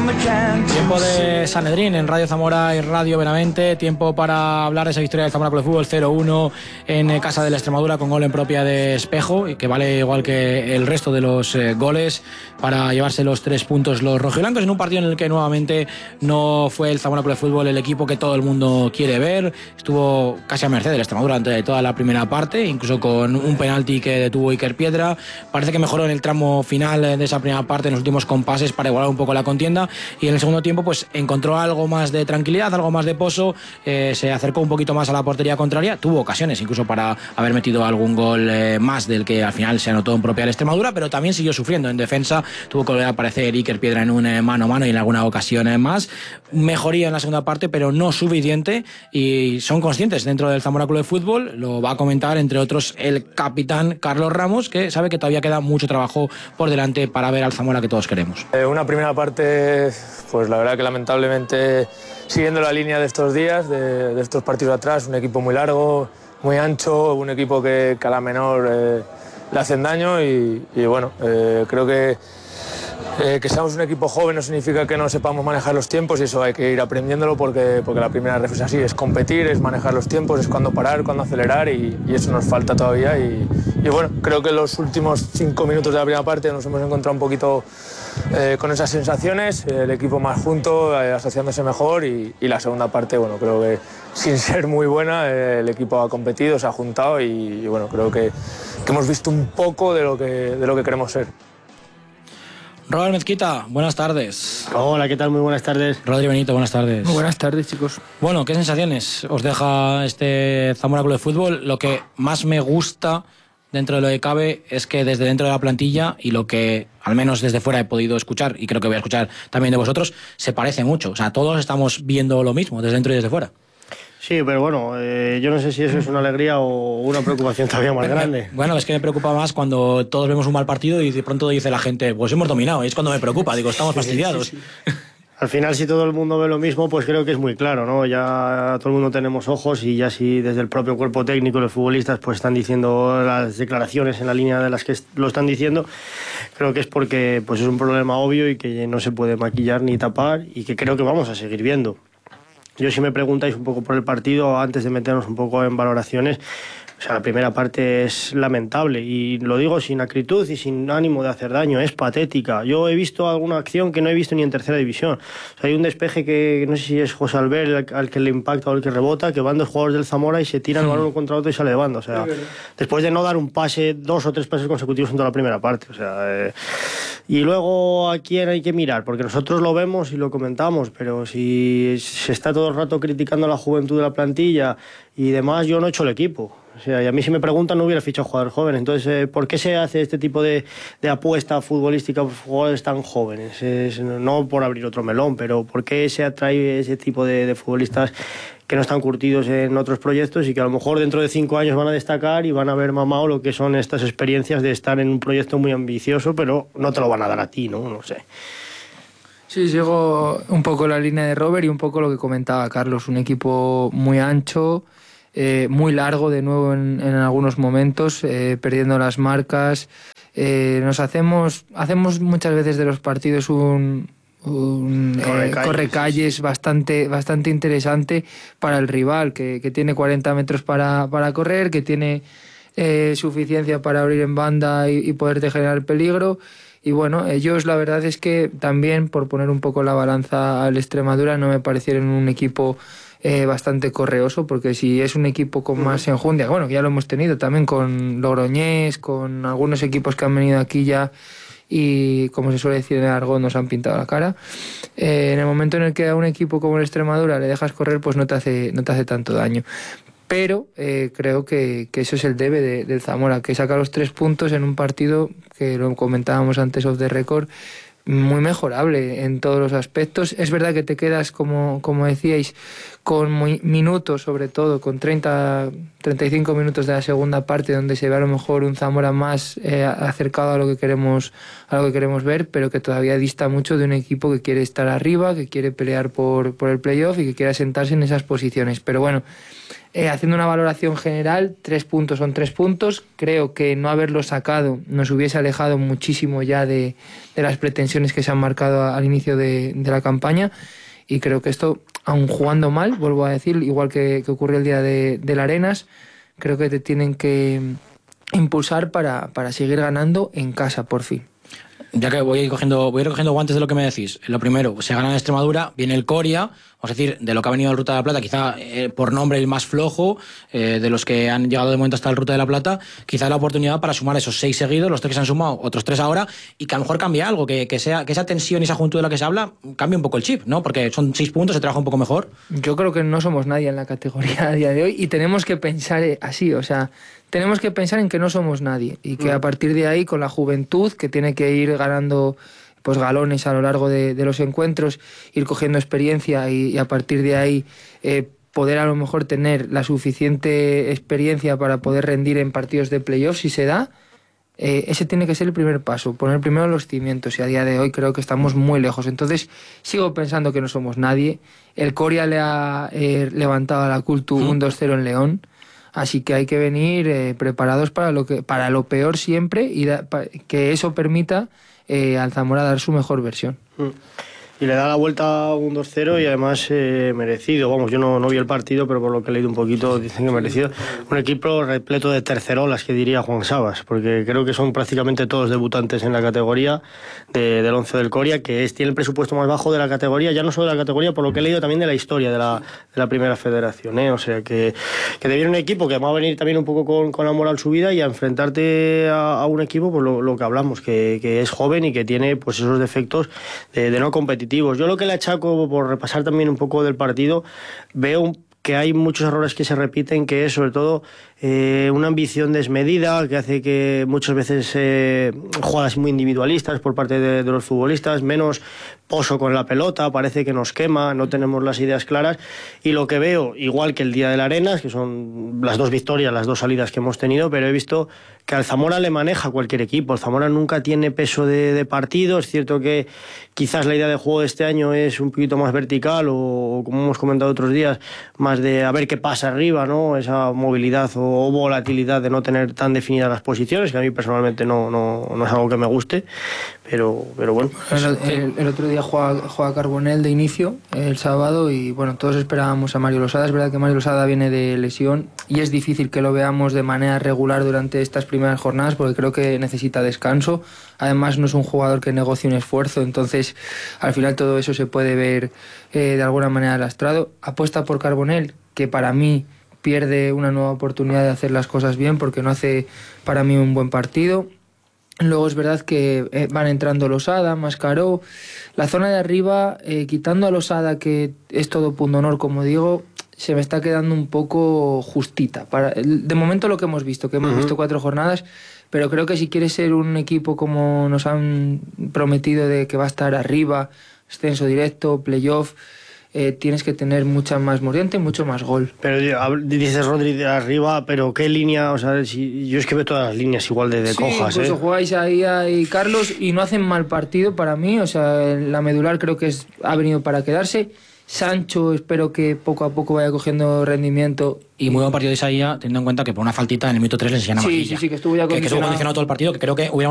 Tiempo de Sanedrín en Radio Zamora y Radio Benavente. Tiempo para hablar de esa victoria del Zamora Club de Fútbol 0-1 en casa de la Extremadura con gol en propia de Espejo, y que vale igual que el resto de los goles para llevarse los 3 puntos los rojiblancos en un partido en el que nuevamente no fue el Zamora Club de Fútbol el equipo que todo el mundo quiere ver. Estuvo casi a merced de la Extremadura durante toda la primera parte, incluso con un penalti que detuvo Iker Piedra. Parece que mejoró en el tramo final de esa primera parte, en los últimos compases, para igualar un poco la contienda, y en el segundo tiempo pues encontró algo más de tranquilidad, algo más de pozo, se acercó un poquito más a la portería contraria, tuvo ocasiones incluso para haber metido algún gol más del que al final se anotó en propia la Extremadura, pero también siguió sufriendo en defensa. Tuvo que volver a aparecer Iker Piedra en un mano a mano y en alguna ocasión más. Mejoría en la segunda parte, pero no suficiente, y son conscientes dentro del Zamora Club de Fútbol. Lo va a comentar, entre otros, el capitán Carlos Ramos, que sabe que todavía queda mucho trabajo por delante para ver al Zamora que todos queremos. Una primera parte, pues la verdad que lamentablemente, siguiendo la línea de estos días, de estos partidos atrás, un equipo muy largo, muy ancho, un equipo que a la menor le hacen daño, y bueno, creo que seamos un equipo joven no significa que no sepamos manejar los tiempos, y eso hay que ir aprendiéndolo, porque la primera ref es así, es competir, es manejar los tiempos, es cuándo parar, cuándo acelerar, y eso nos falta todavía, y bueno, creo que en los últimos 5 minutos de la primera parte nos hemos encontrado un poquito con esas sensaciones, el equipo más junto, asociándose mejor, y la segunda parte, bueno, creo que sin ser muy buena, el equipo ha competido, se ha juntado, y bueno, creo que hemos visto un poco de lo que queremos ser. Robert Mezquita, buenas tardes. Hola, ¿qué tal? Muy buenas tardes. Rodri Benito, buenas tardes. Muy buenas tardes, chicos. Bueno, ¿qué sensaciones os deja este Zamora Club de Fútbol? Lo que más me gusta, dentro de lo que cabe, es que desde dentro de la plantilla, y lo que al menos desde fuera he podido escuchar, y creo que voy a escuchar también de vosotros, se parece mucho. O sea, todos estamos viendo lo mismo, desde dentro y desde fuera. Sí, pero bueno, yo no sé si eso es una alegría o una preocupación todavía más grande. Bueno, es que me preocupa más cuando todos vemos un mal partido y de pronto dice la gente, pues hemos dominado, y es cuando me preocupa, digo, estamos fastidiados. Sí. Al final, si todo el mundo ve lo mismo, pues creo que es muy claro, ¿no? Ya todo el mundo tenemos ojos, y ya si desde el propio cuerpo técnico los futbolistas pues están diciendo las declaraciones en la línea de las que lo están diciendo, creo que es porque pues es un problema obvio y que no se puede maquillar ni tapar, y que creo que vamos a seguir viendo. Yo, si me preguntáis un poco por el partido, antes de meternos un poco en valoraciones, o sea, la primera parte es lamentable, y lo digo sin acritud y sin ánimo de hacer daño, es patética. Yo he visto alguna acción que no he visto ni en tercera división. O sea, hay un despeje que no sé si es José Albert al que le impacta o el que rebota, que van 2 jugadores del Zamora y se tiran el balón uno contra otro y sale de banda. O sea, después de no dar un pase, 2 o 3 pases consecutivos en toda la primera parte. O sea, y luego, ¿a quién hay que mirar? Porque nosotros lo vemos y lo comentamos, pero si se está todo el rato criticando a la juventud de la plantilla y demás, yo no he hecho el equipo. O sea, y a mí, si me preguntan, no hubiera fichado jugadores jóvenes. Entonces, ¿por qué se hace este tipo de apuesta futbolística por jugadores tan jóvenes? No por abrir otro melón, pero ¿por qué se atrae ese tipo de futbolistas que no están curtidos en otros proyectos y que a lo mejor dentro de 5 años van a destacar y van a haber mamado lo que son estas experiencias de estar en un proyecto muy ambicioso, pero no te lo van a dar a ti, ¿no? No sé. Sí, sigo un poco la línea de Robert y un poco lo que comentaba Carlos. Un equipo muy ancho, muy largo de nuevo en algunos momentos, perdiendo las marcas. Nos hacemos muchas veces de los partidos un correcalles bastante interesante para el rival, que tiene 40 metros para correr, que tiene suficiencia para abrir en banda y poderte generar peligro. Y bueno, ellos, la verdad es que también, por poner un poco la balanza al Extremadura, no me parecieron un equipo bastante correoso, porque si es un equipo con más enjundia, bueno, que ya lo hemos tenido también con Logroñés, con algunos equipos que han venido aquí ya y, como se suele decir en el argot, nos han pintado la cara. En el momento en el que a un equipo como el Extremadura le dejas correr, pues no te hace tanto daño. Pero creo que eso es el debe del Zamora, que saca los 3 puntos en un partido que lo comentábamos antes off the record, muy mejorable en todos los aspectos. Es verdad que te quedas, como decíais, con minutos, sobre todo con 35 minutos de la segunda parte, donde se ve a lo mejor un Zamora más acercado a lo que queremos ver, pero que todavía dista mucho de un equipo que quiere estar arriba, que quiere pelear por el playoff y que quiere asentarse en esas posiciones. Pero bueno, haciendo una valoración general, 3 puntos son 3 puntos. Creo que no haberlo sacado nos hubiese alejado muchísimo ya de las pretensiones que se han marcado al inicio de la campaña. Y creo que esto, aun jugando mal, vuelvo a decir, igual que ocurrió el día del Arenas, creo que te tienen que impulsar para seguir ganando en casa, por fin. Ya que voy recogiendo guantes de lo que me decís. Lo primero, se gana en Extremadura, viene el Coria, vamos a decir, de lo que ha venido el Ruta de la Plata, quizá por nombre el más flojo, de los que han llegado de momento hasta el Ruta de la Plata, quizá la oportunidad para sumar esos 6 seguidos, los 3 que se han sumado, otros 3 ahora, y que a lo mejor cambie algo, que esa tensión y esa juventud de la que se habla, cambie un poco el chip, ¿no? Porque son 6 puntos, se trabaja un poco mejor. Yo creo que no somos nadie en la categoría a día de hoy y tenemos que pensar así, o sea, tenemos que pensar en que no somos nadie y que a partir de ahí, con la juventud, que tiene que ir ganando pues galones a lo largo de los encuentros, ir cogiendo experiencia y a partir de ahí poder a lo mejor tener la suficiente experiencia para poder rendir en partidos de playoff si se da, ese tiene que ser el primer paso, poner primero los cimientos, y a día de hoy creo que estamos muy lejos. Entonces sigo pensando que no somos nadie. El Coria le ha levantado a la Cultu un 2-0 en León. Así que hay que venir preparados para lo peor siempre y que eso permita al Zamora dar su mejor versión. Y le da la vuelta a un 2-0 y además merecido. Vamos, yo no vi el partido, pero por lo que he leído un poquito dicen que merecido. Un equipo repleto de tercerolas, que diría Juan Sabas, porque creo que son prácticamente todos debutantes en la categoría del 11 del Coria, que tiene el presupuesto más bajo de la categoría, ya no solo de la categoría, por lo que he leído también de la historia de la primera federación. O sea, que te viene un equipo que va a venir también un poco con la moral subida y a enfrentarte a un equipo, pues lo que hablamos, que es joven y que tiene pues esos defectos de no competir. Yo lo que le achaco, por repasar también un poco del partido, veo que hay muchos errores que se repiten, que es sobre todo una ambición desmedida que hace que muchas veces jugadas muy individualistas por parte de los futbolistas, menos pozo con la pelota, parece que nos quema, no tenemos las ideas claras, y lo que veo, igual que el día del Arenas, que son las 2 victorias, las 2 salidas que hemos tenido, pero he visto que al Zamora le maneja cualquier equipo. El Zamora nunca tiene peso de partido. Es cierto que quizás la idea de juego de este año es un poquito más vertical o como hemos comentado otros días, más de a ver qué pasa arriba, ¿no? Esa movilidad o volatilidad de no tener tan definidas las posiciones, que a mí personalmente no es algo que me guste, pero bueno. El otro día juega Carbonell de inicio, el sábado, y bueno, todos esperábamos a Mario Losada. Es verdad que Mario Losada viene de lesión y es difícil que lo veamos de manera regular durante estas primeras jornadas porque creo que necesita descanso. Además no es un jugador que negocie un esfuerzo, entonces al final todo eso se puede ver de alguna manera lastrado. Apuesta por Carbonell, que para mí pierde una nueva oportunidad de hacer las cosas bien porque no hace para mí un buen partido. Luego es verdad que van entrando Losada, Mascaró. La zona de arriba, quitando a Losada, que es todo punto honor, como digo, se me está quedando un poco justita. De momento lo que hemos visto 4 jornadas, pero creo que si quieres ser un equipo como nos han prometido de que va a estar arriba, ascenso directo, playoff, tienes que tener mucha más mordiente, mucho más gol. Pero dices Rodri de arriba, pero ¿qué línea? O sea, yo es que veo todas las líneas igual de cojas. Sí, incluso jugáis ahí Carlos y no hacen mal partido para mí. O sea, la medular creo que ha venido para quedarse. Sancho espero que poco a poco vaya cogiendo rendimiento. Y muy buen partido de Isaías, teniendo en cuenta que por una faltita en el minuto 3 le enseñan a Vajilla. Sí, que estuvo ya condicionado. Que estuvo condicionado todo el partido, que creo que hubiera